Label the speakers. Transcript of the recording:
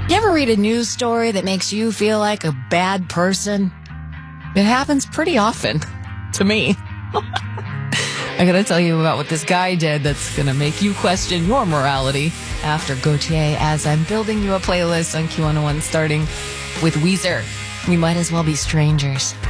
Speaker 1: You ever read a news story that makes you feel like a bad person? It happens pretty often to me. I gotta tell you about what this guy did that's gonna make you question your morality after Gautier, as I'm building you a playlist on Q101 starting with Weezer. We might as well be strangers.